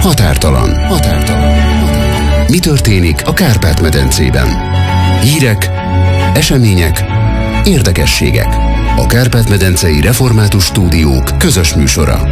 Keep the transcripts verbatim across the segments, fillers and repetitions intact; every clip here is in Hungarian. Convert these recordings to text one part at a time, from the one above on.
Határtalan. Határtalan. Mi történik a Kárpát-medencében? Hírek, események, érdekességek. A Kárpát-medencei Református Stúdiók közös műsora.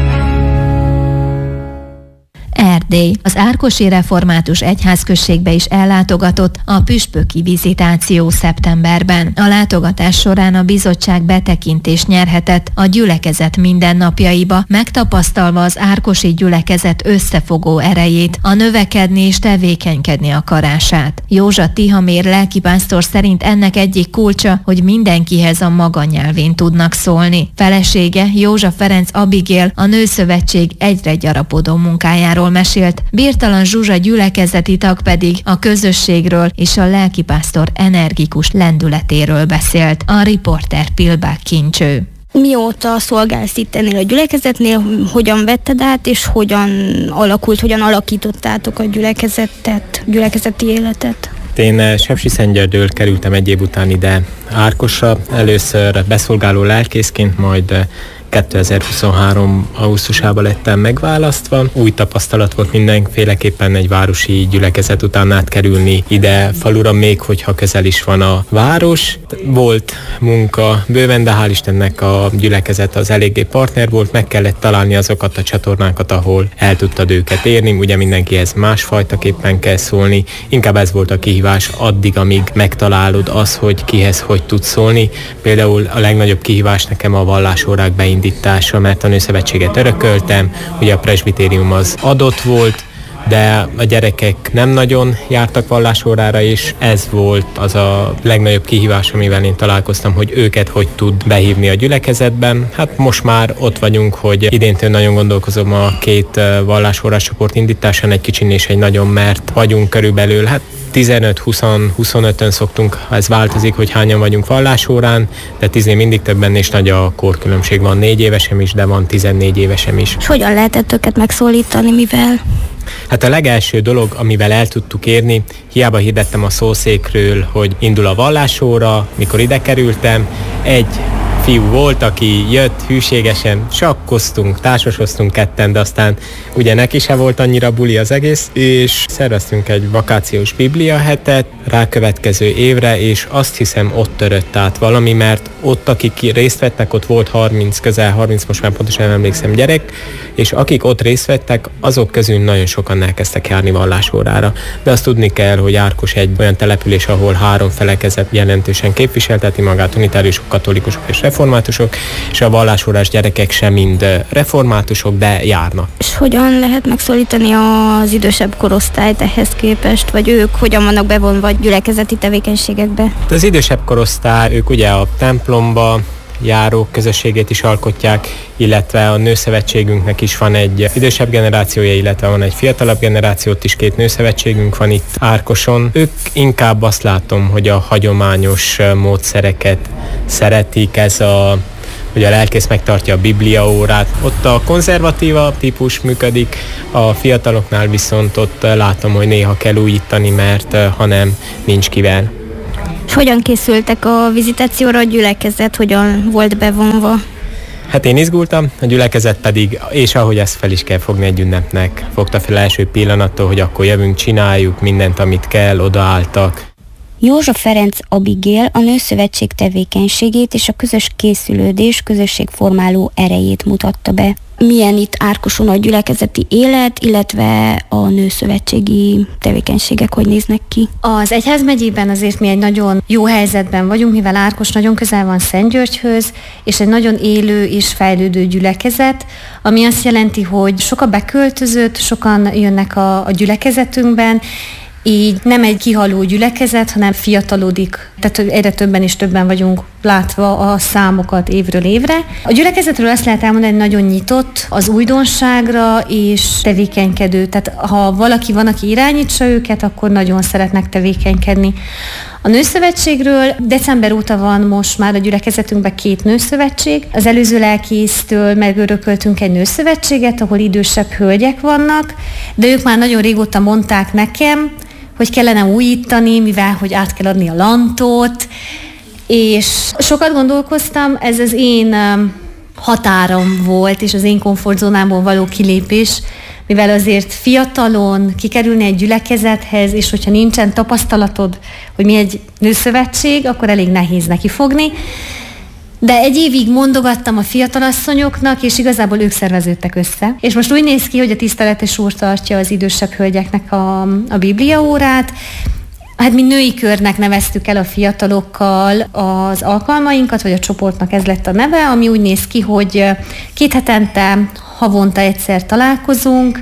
Erdély. Az Árkosi Református Egyházközségbe is ellátogatott a püspöki vizitáció szeptemberben. A látogatás során a bizottság betekintést nyerhetett a gyülekezet mindennapjaiba, megtapasztalva az árkosi gyülekezet összefogó erejét, a növekedni és tevékenykedni akarását. Józsa Tihamér lelkipásztor szerint ennek egyik kulcsa, hogy mindenkihez a maga nyelvén tudnak szólni. Felesége, Józsa Ferenc Abigail, a Nőszövetség egyre gyarapodó munkájáról mesélt, Birtalan Zsuzsa gyülekezeti tag pedig a közösségről és a lelkipásztor energikus lendületéről beszélt. A riporter Pilbák Kincső. Mióta szolgálsz itt ennél a gyülekezetnél, hogyan vetted át, és hogyan alakult, hogyan alakítottátok a gyülekezetet, gyülekezeti életet? Én Sepsiszentgyörgyről kerültem egy év után ide Árkosra, először beszolgáló lelkészként, majd kétezer-huszonhárom augusztusában lettem megválasztva. Új tapasztalat volt mindenféleképpen egy városi gyülekezet után átkerülni ide falura, még hogyha közel is van a város. Volt munka bőven, de hál' Istennek a gyülekezet az eléggé partner volt, meg kellett találni azokat a csatornákat, ahol el tudtad őket érni. Ugye mindenkihez másfajtaképpen kell szólni. Inkább ez volt a kihívás addig, amíg megtalálod az, hogy kihez hogy tudsz szólni. Például a legnagyobb kihívás nekem a vallásórák beindítása, mert a Nőszövetséget örököltem, ugye a presbitérium az adott volt, de a gyerekek nem nagyon jártak vallásórára, és ez volt az a legnagyobb kihívás, amivel én találkoztam, hogy őket hogy tud behívni a gyülekezetben. Hát most már ott vagyunk, hogy idéntől nagyon gondolkozom a két vallásórás csoport indításán, egy kicsin és egy nagyon, mert vagyunk körülbelül, hát tizenöt-húsz-huszonötön szoktunk, ez változik, hogy hányan vagyunk vallásórán, de tíznél mindig többen, és nagy a korkülönbség. Van négy évesem is, de van tizennégy évesem is. És hogyan lehetett őket megszólítani, mivel? Hát a legelső dolog, amivel el tudtuk érni, hiába hirdettem a szószékről, hogy indul a vallásóra, mikor ide kerültem, egy fiú volt, aki jött hűségesen, sakkoztunk, társasoztunk ketten, de aztán ugye neki se volt annyira buli az egész, és szerveztünk egy vakációs bibliahetet rákövetkező évre, és azt hiszem ott törött át valami, mert ott, akik részt vettek, ott volt harminc, közel harminc, most már pontosan nem emlékszem gyerek, és akik ott részt vettek, azok közül nagyon sokan elkezdtek járni vallásórára. De azt tudni kell, hogy Árkos egy olyan település, ahol három felekezet jelentősen képviselteti magát, unitáriusok, katolikusok és reformátusok, és a vallásórás gyerekek sem mind reformátusok, de járnak. És hogyan lehet megszólítani az idősebb korosztályt ehhez képest, vagy ők hogyan vannak bevonva a gyülekezeti tevékenységekbe? Az idősebb korosztály, ők ugye a templomba járók közösségét is alkotják, illetve a nőszövetségünknek is van egy idősebb generációja, illetve van egy fiatalabb generációt is, két nőszövetségünk van itt Árkoson. Ők inkább azt látom, hogy a hagyományos módszereket szeretik, ez a hogy a lelkész megtartja a bibliaórát. Ott a konzervatíva típus működik, a fiataloknál viszont ott látom, hogy néha kell újítani, mert ha nem, nincs kivel. És hogyan készültek a vizitációra a gyülekezet, hogyan volt bevonva? Hát én izgultam, a gyülekezet pedig, és ahogy ezt fel is kell fogni egy ünnepnek, fogta fel első pillanattól, hogy akkor jövünk, csináljuk mindent, amit kell, odaálltak. Józsa Ferenc Abigail a Nőszövetség tevékenységét és a közös készülődés, közösségformáló erejét mutatta be. Milyen itt Árkoson a gyülekezeti élet, illetve a nőszövetségi tevékenységek hogy néznek ki? Az egyházmegyében azért mi egy nagyon jó helyzetben vagyunk, mivel Árkos nagyon közel van Szentgyörgyhöz, és egy nagyon élő és fejlődő gyülekezet, ami azt jelenti, hogy sok a beköltözött, sokan jönnek a, a gyülekezetünkben, így nem egy kihaló gyülekezet, hanem fiatalodik. Tehát egyre többen és többen vagyunk látva a számokat évről évre. A gyülekezetről azt lehet elmondani, hogy nagyon nyitott az újdonságra és tevékenykedő. Tehát ha valaki van, aki irányítsa őket, akkor nagyon szeretnek tevékenykedni. A nőszövetségről december óta van most már a gyülekezetünkben két nőszövetség. Az előző lelkésztől megörököltünk egy nőszövetséget, ahol idősebb hölgyek vannak, de ők már nagyon régóta mondták nekem, hogy kellene újítani, mivel hogy át kell adni a lantot, és sokat gondolkoztam, ez az én határom volt, és az én komfortzónámból való kilépés, mivel azért fiatalon kikerülni egy gyülekezethez, és hogyha nincsen tapasztalatod, hogy mi egy nőszövetség, akkor elég nehéz neki fogni. De egy évig mondogattam a fiatalasszonyoknak, és igazából ők szerveződtek össze. És most úgy néz ki, hogy a tiszteletes úr tartja az idősebb hölgyeknek a, a bibliaórát. Hát mi női körnek neveztük el a fiatalokkal az alkalmainkat, vagy a csoportnak ez lett a neve, ami úgy néz ki, hogy két hetente, havonta egyszer találkozunk,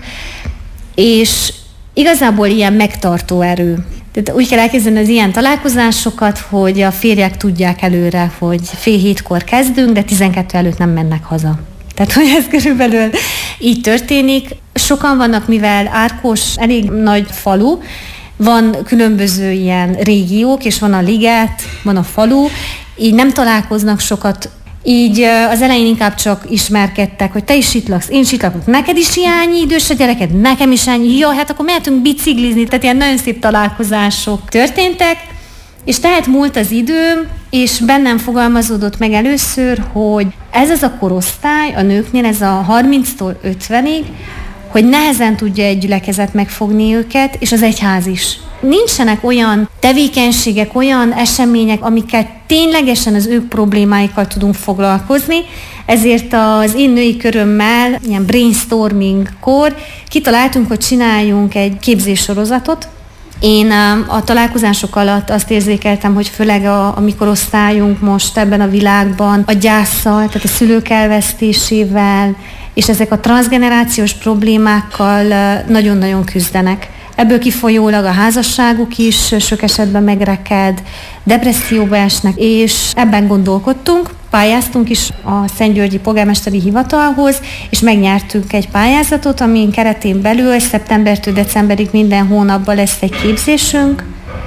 és igazából ilyen megtartó erő. Tehát úgy kell elképzelni az ilyen találkozásokat, hogy a férjek tudják előre, hogy fél hétkor kezdünk, de tizenkettő előtt nem mennek haza. Tehát, hogy ez körülbelül így történik. Sokan vannak, mivel Árkos elég nagy falu, van különböző ilyen régiók, és van a liget, van a falu, így nem találkoznak sokat. Így az elején inkább csak ismerkedtek, hogy te is itt laksz, én is itt lakok, neked is hiányi idős a gyereked, nekem is hiányi, ja, hát akkor mehetünk biciklizni, tehát ilyen nagyon szép találkozások történtek, és tehát múlt az idő, és bennem fogalmazódott meg először, hogy ez az a korosztály, a nőknél, ez a harminctól ötvenig, hogy nehezen tudja egy gyülekezet megfogni őket, és az egyház is. Nincsenek olyan tevékenységek, olyan események, amikkel ténylegesen az ő problémáikkal tudunk foglalkozni, ezért az én női körömmel, ilyen brainstormingkor kitaláltunk, hogy csináljunk egy képzéssorozatot. Én a találkozások alatt azt érzékeltem, hogy főleg a, a mi korosztályunk most ebben a világban a gyásszal, tehát a szülők elvesztésével, és ezek a transzgenerációs problémákkal nagyon-nagyon küzdenek. Ebből kifolyólag a házasságuk is sok esetben megreked, depresszióba esnek, és ebben gondolkodtunk. Pályáztunk is a Szentgyörgyi Polgármesteri Hivatalhoz, és megnyertünk egy pályázatot, amin keretén belül szeptembertől decemberig minden hónapban lesz egy képzésünk,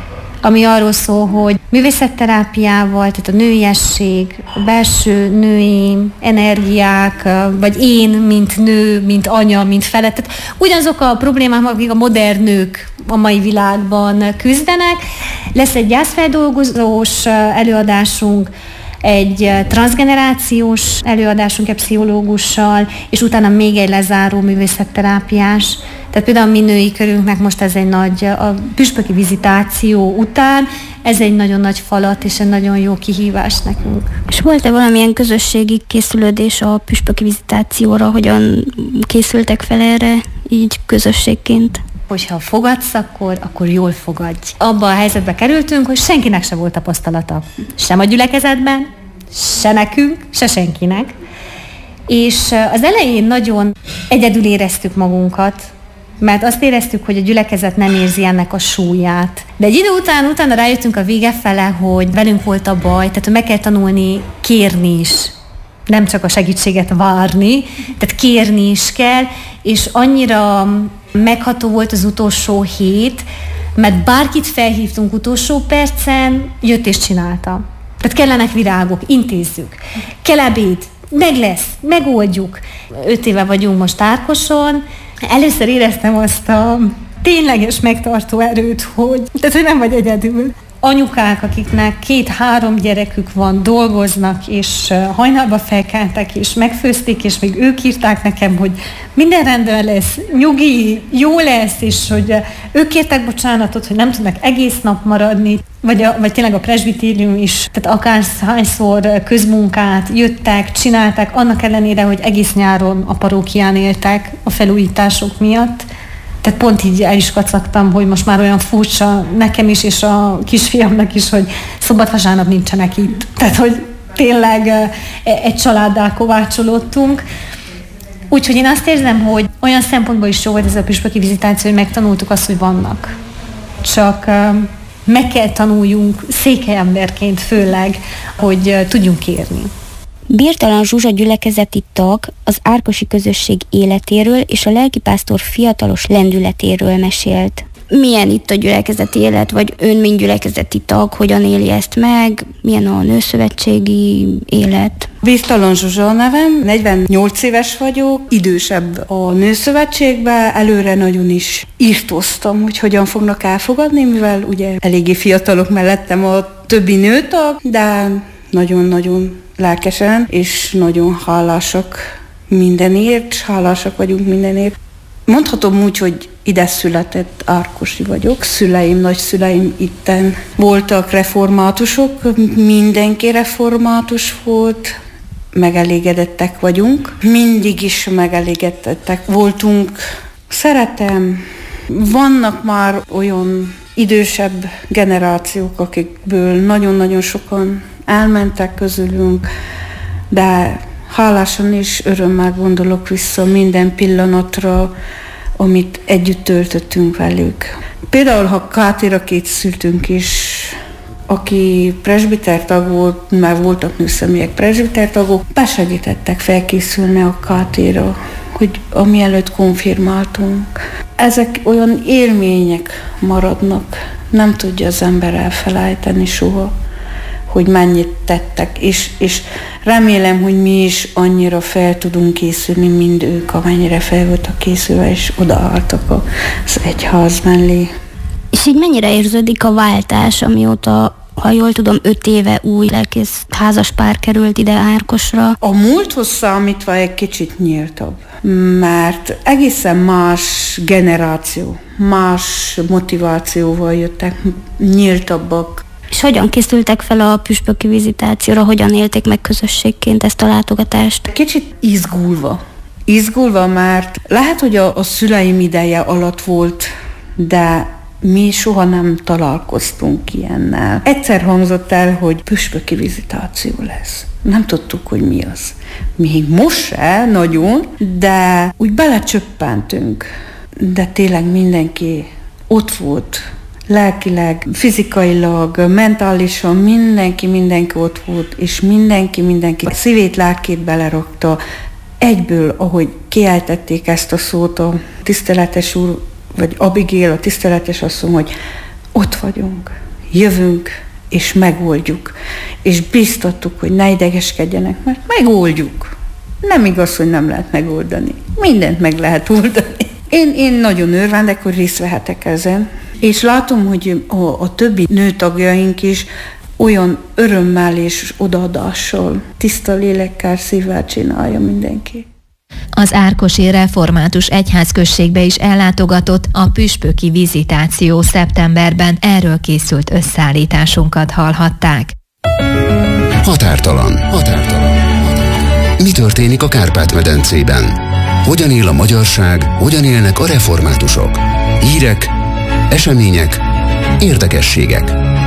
ami arról szól, hogy művészetterápiával, tehát a nőiesség, a belső női energiák, vagy én, mint nő, mint anya, mint felett. Tehát ugyanazok a problémák, akik a modern nők a mai világban küzdenek. Lesz egy gyászfeldolgozós előadásunk, egy transzgenerációs előadásunk egy pszichológussal, és utána még egy lezáró művészetterápiás. Tehát például a mi női körünknek most ez egy nagy, a püspöki vizitáció után, ez egy nagyon nagy falat, és egy nagyon jó kihívás nekünk. És volt-e valamilyen közösségi készülődés a püspöki vizitációra, hogyan készültek fel erre így közösségként? Hogyha fogadsz, akkor, akkor jól fogadj. Abba a helyzetbe kerültünk, hogy senkinek se volt tapasztalata. Sem a gyülekezetben, se nekünk, se senkinek. És az elején nagyon egyedül éreztük magunkat, mert azt éreztük, hogy a gyülekezet nem érzi ennek a súlyát. De egy idő után, utána rájöttünk a vége fele, hogy velünk volt a baj, tehát meg kell tanulni kérni is. Nem csak a segítséget várni, tehát kérni is kell, és annyira megható volt az utolsó hét, mert bárkit felhívtunk utolsó percen, jött és csinálta. Tehát kellenek virágok, intézzük. Kell ebéd, meg lesz, megoldjuk. Öt éve vagyunk most Árkoson. Először éreztem azt a tényleges megtartó erőt, hogy, tehát, hogy nem vagy egyedül. Anyukák, akiknek két-három gyerekük van, dolgoznak, és hajnalba felkeltek, és megfőzték, és még ők írták nekem, hogy minden rendben lesz, nyugi, jó lesz, és hogy ők kértek bocsánatot, hogy nem tudnak egész nap maradni, vagy, a, vagy tényleg a presbitérium is, tehát akárhányszor közmunkát jöttek, csinálták, annak ellenére, hogy egész nyáron a parókián éltek a felújítások miatt. Tehát pont így el is kacagtam, hogy most már olyan furcsa nekem is, és a kisfiamnak is, hogy szombat-vasárnap nincsenek itt. Tehát, hogy tényleg egy családdal kovácsolódtunk. Úgyhogy én azt érzem, hogy olyan szempontból is jó volt ez a püspöki vizitáció, hogy megtanultuk azt, hogy vannak. Csak meg kell tanuljunk székelyemberként főleg, hogy tudjunk kérni. Birtalan Zsuzsa gyülekezeti tag az árkosi közösség életéről és a lelkipásztor fiatalos lendületéről mesélt. Milyen itt a gyülekezeti élet, vagy ön, mint gyülekezeti tag, hogyan éli ezt meg, milyen a nőszövetségi élet? Birtalan Zsuzsa a nevem, negyvennyolc éves vagyok, idősebb a nőszövetségben, előre nagyon is írtóztam, hogy hogyan fognak elfogadni, mivel ugye eléggé fiatalok mellettem a többi nőtag, de nagyon-nagyon lelkesen, és nagyon hálásak mindenért, hálásak vagyunk mindenért. Mondhatom úgy, hogy ide született árkosi vagyok. Szüleim, nagyszüleim itten voltak reformátusok, mindenki református volt, megelégedettek vagyunk, mindig is megelégedettek voltunk. Szeretem, vannak már olyan idősebb generációk, akikből nagyon-nagyon sokan elmentek közülünk, de hálásan és örömmel gondolok vissza minden pillanatra, amit együtt töltöttünk velük. Például, ha kátére készültünk is, aki presbiter tag volt, már voltak nőszemélyek presbiter tagok, besegítettek felkészülni a kátéra, hogy ami előtt konfirmáltunk. Ezek olyan élmények maradnak, nem tudja az ember elfelejteni soha, hogy mennyit tettek, és, és remélem, hogy mi is annyira fel tudunk készülni, mint ők, amennyire fel voltak készülve, és odaálltak az egyház mellé. És így mennyire érződik a váltás, amióta, ha jól tudom, öt éve új lelkész házaspár került ide Árkosra? A múlthoz számítva egy kicsit nyíltabb, mert egészen más generáció, más motivációval jöttek, nyíltabbak. És hogyan készültek fel a püspöki vizitációra, hogyan élték meg közösségként ezt a látogatást? Kicsit izgulva. Izgulva, mert lehet, hogy a, a szüleim ideje alatt volt, de mi soha nem találkoztunk ilyennel. Egyszer hangzott el, hogy püspöki vizitáció lesz. Nem tudtuk, hogy mi az. Még most se nagyon, de úgy belecsöppentünk. De tényleg mindenki ott volt, lelkileg, fizikailag, mentálisan, mindenki, mindenki ott volt, és mindenki, mindenki szívét, lelkét belerakta. Egyből, ahogy kiejtették ezt a szót a tiszteletes úr, vagy Abigail, a tiszteletes asszony, hogy ott vagyunk, jövünk, és megoldjuk. És biztattuk, hogy ne idegeskedjenek, mert megoldjuk. Nem igaz, hogy nem lehet megoldani. Mindent meg lehet oldani. Én, én nagyon örvendek, hogy részt vehetek ezen. És látom, hogy a, a többi nőtagjaink is olyan örömmel és odaadással, tiszta lélekkel, szívvel csinálja mindenki. Az árkosi református egyházközségbe is ellátogatott a püspöki vizitáció szeptemberben, erről készült összeállításunkat hallhatták. Határtalan. Határtalan. Mi történik a Kárpát-medencében? Hogyan él a magyarság, hogyan élnek a reformátusok? Hírek, események, érdekességek.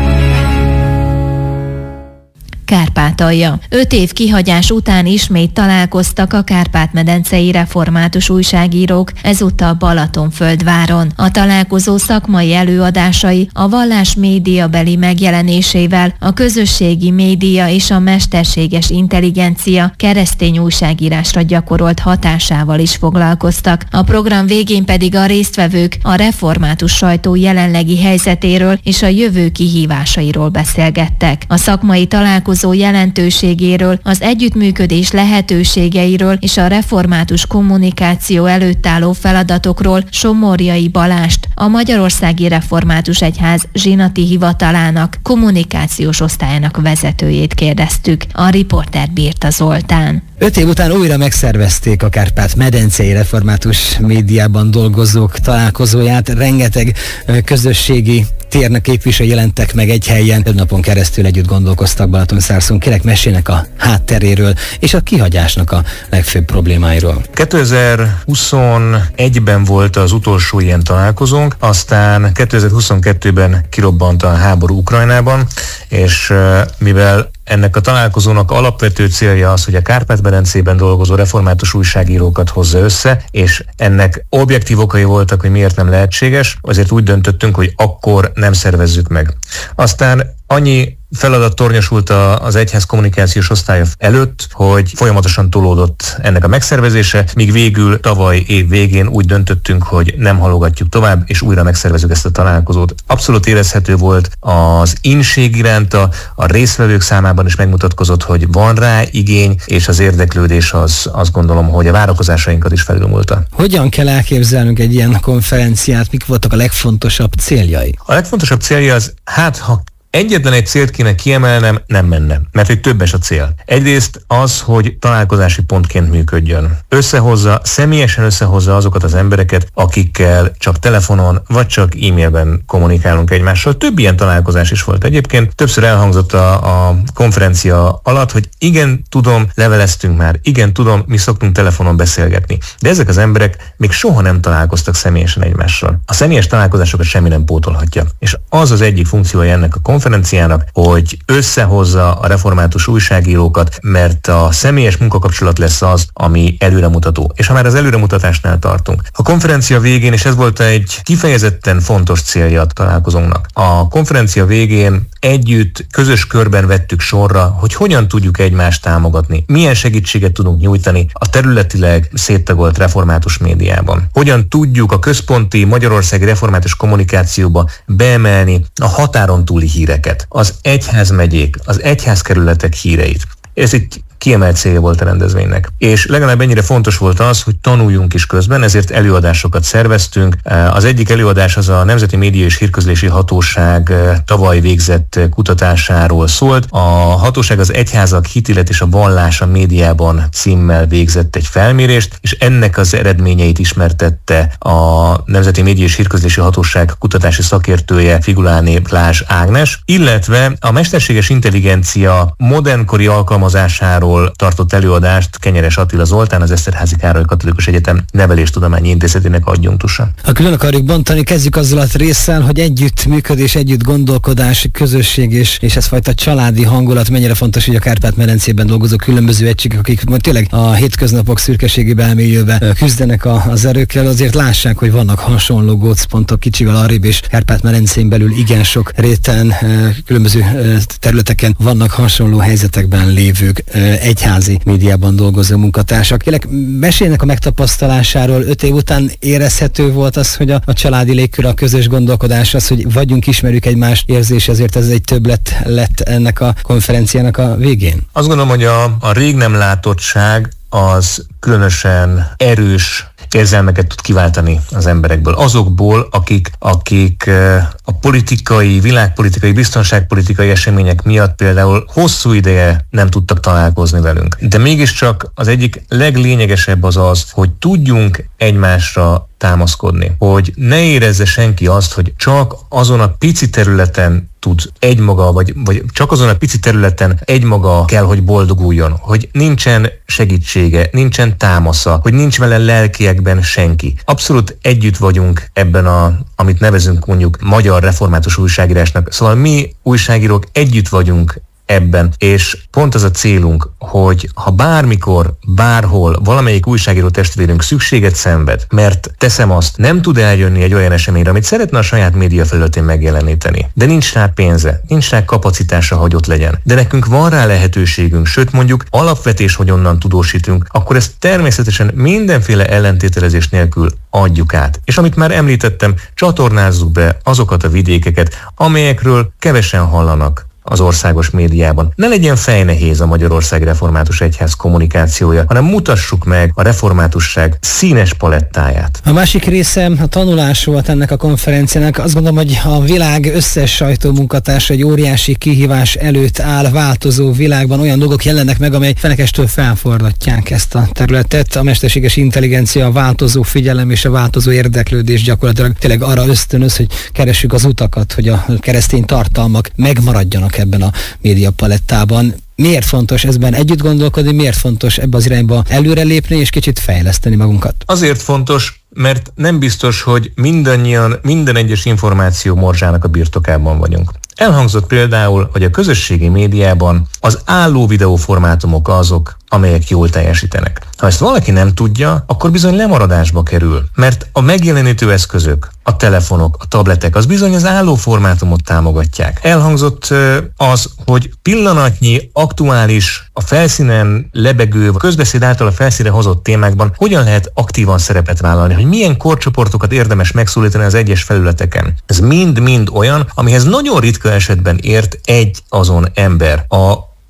Kárpátalja. Öt év kihagyás után ismét találkoztak a kárpát-medencei református újságírók, ezúttal Balatonföldváron. A találkozó szakmai előadásai a vallás médiabeli megjelenésével, a közösségi média és a mesterséges intelligencia keresztény újságírásra gyakorolt hatásával is foglalkoztak. A program végén pedig a résztvevők a református sajtó jelenlegi helyzetéről és a jövő kihívásairól beszélgettek. A szakmai találkozó jelentőségéről, az együttműködés lehetőségeiről és a református kommunikáció előtt álló feladatokról Somorjai Balást, a Magyarországi Református Egyház zsinati hivatalának kommunikációs osztályának vezetőjét kérdeztük. A riporter Birta Zoltán. Öt év után újra megszervezték a Kárpát-medencei református médiában dolgozók találkozóját. Rengeteg közösségi térnek képviselői jelentek meg egy helyen. Több napon keresztül együtt gondolkoztak Balatonszárszón. Kérek, mesélnek a hátteréről és a kihagyásnak a legfőbb problémáiról. kétezer-huszonegyben volt az utolsó ilyen találkozónk, aztán kétezer-huszonkettőben kirobbant a háború Ukrajnában, és mivel ennek a találkozónak alapvető célja az, hogy a Kárpát-medencében dolgozó református újságírókat hozza össze, és ennek objektív okai voltak, hogy miért nem lehetséges, azért úgy döntöttünk, hogy akkor nem szervezzük meg. Aztán annyi feladat tornyosult az egyház kommunikációs osztálya előtt, hogy folyamatosan tolódott ennek a megszervezése, míg végül tavaly év végén úgy döntöttünk, hogy nem halogatjuk tovább, és újra megszervezünk ezt a találkozót. Abszolút érezhető volt az inség iránta, a résztvevők számában is megmutatkozott, hogy van rá igény, és az érdeklődés az, azt gondolom, hogy a várakozásainkat is felülmúlta. Hogyan kell elképzelnünk egy ilyen konferenciát, mik voltak a legfontosabb céljai? A legfontosabb célja az, hát ha egyetlen egy célt kéne kiemelnem, nem menne, mert egy többes a cél. Egyrészt az, hogy találkozási pontként működjön. Összehozza, személyesen összehozza azokat az embereket, akikkel csak telefonon vagy csak e-mailben kommunikálunk egymással. Több ilyen találkozás is volt egyébként. Többször elhangzott a, a konferencia alatt, hogy igen, tudom, leveleztünk már, igen, tudom, mi szoktunk telefonon beszélgetni. De ezek az emberek még soha nem találkoztak személyesen egymással. A személyes találkozásokat semmi nem pótolhatja. És az az egyik funkciója ennek a konferenciának, hogy összehozza a református újságírókat, mert a személyes munkakapcsolat lesz az, ami előremutató. És ha már az előremutatásnál tartunk. A konferencia végén, és ez volt egy kifejezetten fontos célja a találkozónknak. A konferencia végén együtt, közös körben vettük sorra, hogy hogyan tudjuk egymást támogatni, milyen segítséget tudunk nyújtani a területileg széttagolt református médiában. Hogyan tudjuk a központi magyarországi református kommunikációba beemelni a határon túli híreket, az egyházmegyék, az egyházkerületek híreit. Ez itt kiemelt célja volt a rendezvénynek. És legalább ennyire fontos volt az, hogy tanuljunk is közben, ezért előadásokat szerveztünk. Az egyik előadás az a Nemzeti Média és Hírközlési Hatóság tavaly végzett kutatásáról szólt. A hatóság az egyházak hitélet és a vallás a médiában címmel végzett egy felmérést, és ennek az eredményeit ismertette a Nemzeti Média és Hírközlési Hatóság kutatási szakértője Figuláné Blázs Ágnes, illetve a mesterséges intelligencia modernkori alkalmazásáról tartott előadást Kenyeres Attila Zoltán, az Eszterházy Károly Katolikus Egyetem Neveléstudományi Intézetének adjunktusa. Ha külön akarjuk bontani, kezdjük azzal a résszel, hogy együttműködés, együtt gondolkodás, közösség és, és ez fajta családi hangulat mennyire fontos, hogy a Kárpát-medencében dolgozó különböző egységek, akik tényleg a hétköznapok szürkeségébe elmélyülve küzdenek a, az erőkkel, azért lássák, hogy vannak hasonló gócpontok kicsivel arrébb, és Kárpát-medencén belül igen sok réten, különböző területeken vannak hasonló helyzetekben lévők, egyházi médiában dolgozó munkatársak. Kérlek, mesélnek a megtapasztalásáról, öt év után érezhető volt az, hogy a, a családi légkör, a közös gondolkodás, az, hogy vagyunk, ismerjük egymást érzés, ezért ez egy többlet lett ennek a konferenciának a végén? Azt gondolom, hogy a, a rég nem látottság az különösen erős érzelmeket tud kiváltani az emberekből. Azokból, akik, akik a politikai, világpolitikai, biztonságpolitikai események miatt például hosszú ideje nem tudtak találkozni velünk. De mégiscsak az egyik leglényegesebb az az, hogy tudjunk egymásra támaszkodni. Hogy ne érezze senki azt, hogy csak azon a pici területen tud egymaga, vagy, vagy csak azon a pici területen egymaga kell, hogy boldoguljon. Hogy nincsen segítsége, nincsen támasza, hogy nincs vele lelkiekben senki. Abszolút együtt vagyunk ebben a, amit nevezünk mondjuk magyar református újságírásnak. Szóval mi újságírók együtt vagyunk ebben, és pont az a célunk, hogy ha bármikor, bárhol valamelyik újságíró testvérünk szükséget szenved, mert teszem azt, nem tud eljönni egy olyan eseményre, amit szeretne a saját média felületén megjeleníteni, de nincs rá pénze, nincs rá kapacitása, hogy ott legyen. De nekünk van rá lehetőségünk, sőt mondjuk alapvetés, hogy onnan tudósítunk, akkor ezt természetesen mindenféle ellentételezés nélkül adjuk át. És amit már említettem, csatornázzuk be azokat a vidékeket, amelyekről kevesen hallanak az országos médiában. Ne legyen fejnehéz a Magyarország Református Egyház kommunikációja, hanem mutassuk meg a reformátusság színes palettáját. A másik része a tanulás volt ennek a konferenciának. Azt gondolom, hogy a világ összes sajtómunkatársa egy óriási kihívás előtt áll, változó világban olyan dolgok jelennek meg, amely fenekestől felforgatják ezt a területet. A mesterséges intelligencia, a változó figyelem és a változó érdeklődés gyakorlatilag tényleg arra ösztönöz, hogy keressük az utakat, hogy a keresztény tartalmak megmaradjanak ebben a médiapalettában. Miért fontos ezben együtt gondolkodni, miért fontos ebbe az irányba előrelépni és kicsit fejleszteni magunkat? Azért fontos, mert nem biztos, hogy mindannyian, minden egyes információ morzsának a birtokában vagyunk. Elhangzott például, hogy a közösségi médiában az álló videóformátumok azok, amelyek jól teljesítenek. Ha ezt valaki nem tudja, akkor bizony lemaradásba kerül, mert a megjelenítő eszközök, a telefonok, a tabletek, az bizony az álló formátumot támogatják. Elhangzott az, hogy pillanatnyi, aktuális, a felszínen lebegő, a közbeszéd által a felszínre hozott témákban hogyan lehet aktívan szerepet vállalni, hogy milyen korcsoportokat érdemes megszólítani az egyes felületeken. Ez mind-mind olyan, amihez nagyon ritka esetben ért egy azon ember. A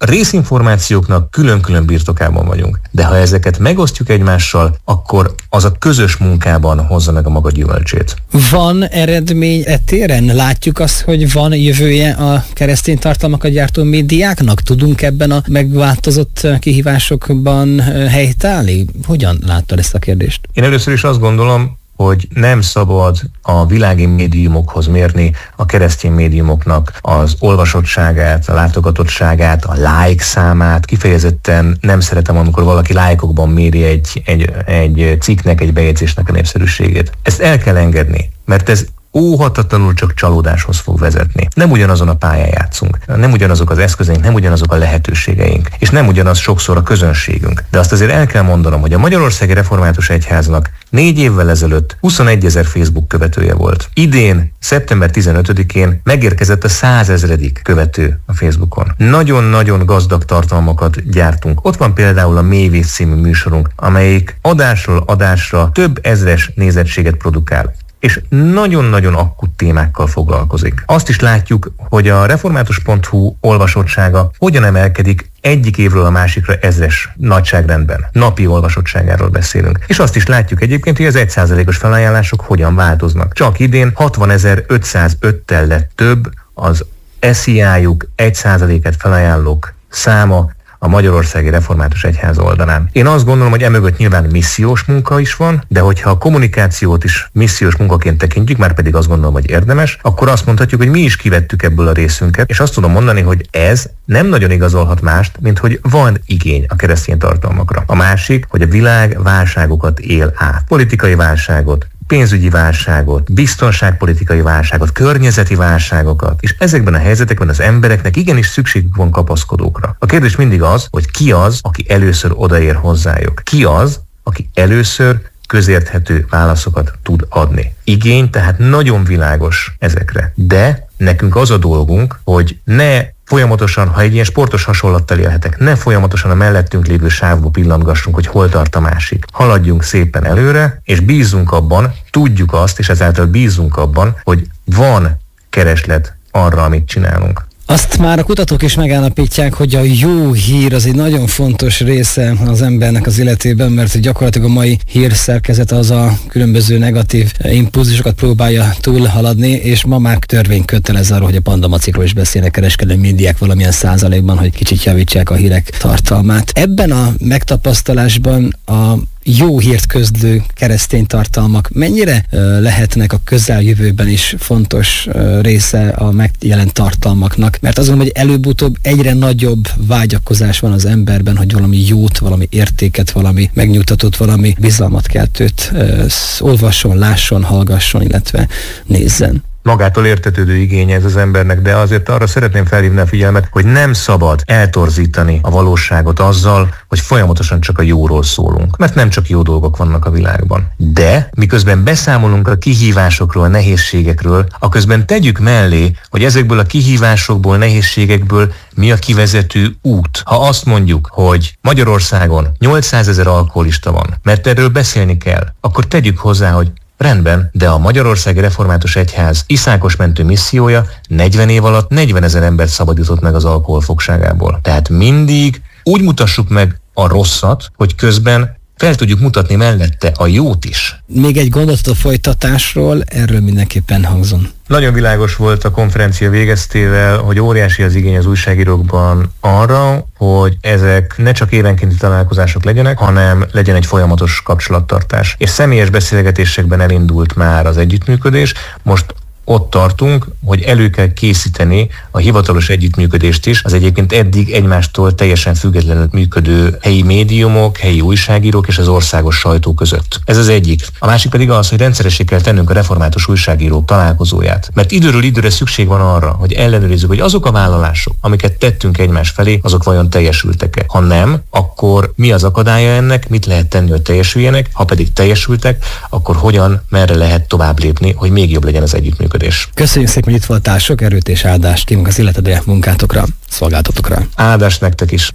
részinformációknak külön-külön birtokában vagyunk. De ha ezeket megosztjuk egymással, akkor az a közös munkában hozza meg a maga gyümölcsét. Van eredmény e téren? Látjuk azt, hogy van jövője a keresztény tartalmakat gyártó médiáknak? Tudunk ebben a megváltozott kihívásokban helytállni? Hogyan láttad ezt a kérdést? Én először is azt gondolom, hogy nem szabad a világi médiumokhoz mérni a keresztény médiumoknak az olvasottságát, a látogatottságát, a like számát. Kifejezetten nem szeretem, amikor valaki lájkokban méri egy, egy, egy cikknek, egy bejegyzésnek a népszerűségét. Ezt el kell engedni, mert ez óhatatlanul csak csalódáshoz fog vezetni. Nem ugyanazon a pályán játszunk, nem ugyanazok az eszközeink, nem ugyanazok a lehetőségeink, és nem ugyanaz sokszor a közönségünk. De azt azért el kell mondanom, hogy a Magyarországi Református Egyháznak négy évvel ezelőtt huszonegyezer Facebook követője volt. Idén, szeptember tizenötödikén megérkezett a százezredik követő a Facebookon. Nagyon-nagyon gazdag tartalmakat gyártunk. Ott van például a Mélyvíz című műsorunk, amelyik adásról adásra több ezres nézettséget produkál, és nagyon-nagyon akut témákkal foglalkozik. Azt is látjuk, hogy a református pont hu olvasottsága hogyan emelkedik egyik évről a másikra ezres nagyságrendben. Napi olvasottságáról beszélünk. És azt is látjuk egyébként, hogy az egy százalékos felajánlások hogyan változnak. Csak idén hatvanezer-ötszázöttel lett több az es i á-juk egy százaléket felajánlók száma a Magyarországi Református Egyház oldalán. Én azt gondolom, hogy emögött nyilván missziós munka is van, de hogyha a kommunikációt is missziós munkaként tekintjük, már pedig azt gondolom, hogy érdemes, akkor azt mondhatjuk, hogy mi is kivettük ebből a részünket, és azt tudom mondani, hogy ez nem nagyon igazolhat mást, mint hogy van igény a keresztény tartalmakra. A másik, hogy a világ válságokat él át. Politikai válságot, pénzügyi válságot, biztonságpolitikai válságot, környezeti válságokat, és ezekben a helyzetekben az embereknek igenis szükségük van kapaszkodókra. A kérdés mindig az, hogy ki az, aki először odaér hozzájuk. Ki az, aki először közérthető válaszokat tud adni. Igény tehát nagyon világos ezekre. De nekünk az a dolgunk, hogy ne folyamatosan, ha egy ilyen sportos hasonlattal élhetek, ne folyamatosan a mellettünk lévő sávba pillantgassunk, hogy hol tart a másik. Haladjunk szépen előre, és bízzunk abban, tudjuk azt, és ezáltal bízzunk abban, hogy van kereslet arra, amit csinálunk. Azt már a kutatók is megállapítják, hogy a jó hír az egy nagyon fontos része az embernek az életében, mert gyakorlatilag a mai hírszerkezet az a különböző negatív impulzusokat próbálja túlhaladni, és ma már törvény kötelez arról, hogy a pandamacikról is beszélnek kereskedelmi médiák valamilyen százalékban, hogy kicsit javítsák a hírek tartalmát. Ebben a megtapasztalásban a jó hírt közlő keresztény tartalmak mennyire uh, lehetnek a közeljövőben is fontos uh, része a megjelent tartalmaknak? Mert azon, hogy előbb-utóbb egyre nagyobb vágyakozás van az emberben, hogy valami jót, valami értéket, valami megnyugtatót, valami bizalmat keltőt uh, olvasson, lásson, hallgasson, illetve nézzen. Magától értetődő igény ez az embernek, de azért arra szeretném felhívni a figyelmet, hogy nem szabad eltorzítani a valóságot azzal, hogy folyamatosan csak a jóról szólunk. Mert nem csak jó dolgok vannak a világban. De miközben beszámolunk a kihívásokról, a nehézségekről, aközben tegyük mellé, hogy ezekből a kihívásokból, nehézségekből mi a kivezető út. Ha azt mondjuk, hogy Magyarországon nyolcszázezer alkoholista van, mert erről beszélni kell, akkor tegyük hozzá, hogy rendben, de a Magyarországi Református Egyház iszákosmentő missziója negyven év alatt negyvenezer embert szabadított meg az alkohol fogságából. Tehát mindig úgy mutassuk meg a rosszat, hogy közben fel tudjuk mutatni mellette a jót is. Még egy gondolatot a folytatásról, erről mindenképpen hangzon. Nagyon világos volt a konferencia végeztével, hogy óriási az igény az újságírókban arra, hogy ezek ne csak évenkénti találkozások legyenek, hanem legyen egy folyamatos kapcsolattartás. És személyes beszélgetésekben elindult már az együttműködés, most ott tartunk, hogy elő kell készíteni a hivatalos együttműködést is, az egyébként eddig egymástól teljesen függetlenül működő helyi médiumok, helyi újságírók és az országos sajtó között. Ez az egyik. A másik pedig az, hogy rendszeressé kell tennünk a református újságírók találkozóját. Mert időről időre szükség van arra, hogy ellenőrizzük, hogy azok a vállalások, amiket tettünk egymás felé, azok vajon teljesültek-e. Ha nem, akkor mi az akadálya ennek, mit lehet tenni, hogy teljesüljenek, ha pedig teljesültek, akkor hogyan, merre lehet tovább lépni, hogy még jobb legyen az együttműködés. Köszönjük szépen, hogy itt voltál, sok erőt és áldást kívánok az életedre, munkátokra, szolgáltatokra. Áldást nektek is.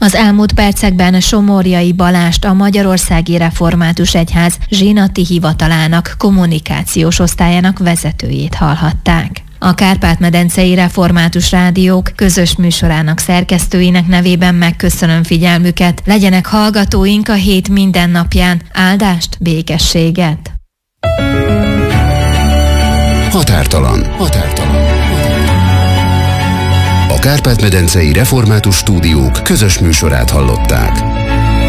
Az elmúlt percekben Somorjai Balást, a Magyarországi Református Egyház zsinati hivatalának kommunikációs osztályának vezetőjét hallhatták. A Kárpát-medencei Református Rádiók közös műsorának szerkesztőinek nevében megköszönöm figyelmüket. Legyenek hallgatóink a hét minden napján. Áldást, békességet! Határtalan. Határtalan. A Kárpát-medencei Református Stúdiók közös műsorát hallották.